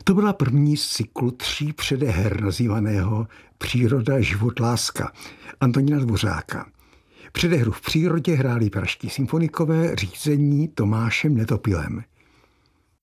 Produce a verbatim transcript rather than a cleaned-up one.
To byla první z cyklu tří předeher nazývaného Příroda, život, láska Antonína Dvořáka. Předehru v přírodě hráli pražští symfonikové řízení Tomášem Netopilem.